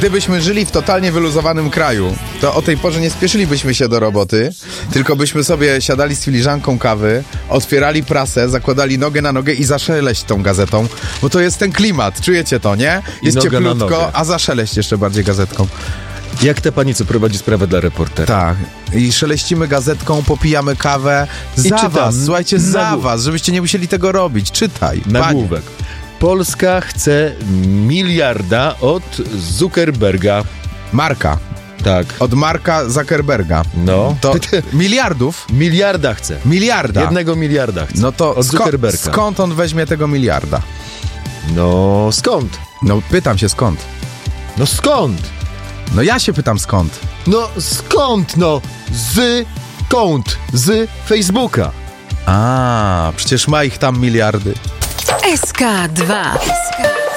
Gdybyśmy żyli w totalnie wyluzowanym kraju, to o tej porze nie spieszylibyśmy się do roboty, tylko byśmy sobie siadali z filiżanką kawy, otwierali prasę, zakładali nogę na nogę i zaszeleść tą gazetą, bo to jest ten klimat, czujecie to, nie? Jest cieplutko, a zaszeleść jeszcze bardziej gazetką. Jak ta pani, co prowadzi sprawę dla Reportera. Tak. I szeleścimy gazetką, popijamy kawę. Za czytam. was, słuchajcie, za was, żebyście nie musieli tego robić. Czytaj. Nagłówek. Polska chce miliarda od Zuckerberga. Marka. Tak. Od Marka Zuckerberga. No. To miliardów? Miliarda chce. Miliarda. 1 miliarda chce. No to od Zuckerberga. Skąd on weźmie tego miliarda? No skąd? No pytam się skąd. No skąd? No ja się pytam skąd. No skąd? No z Facebooka. A, przecież ma ich tam miliardy. SK2.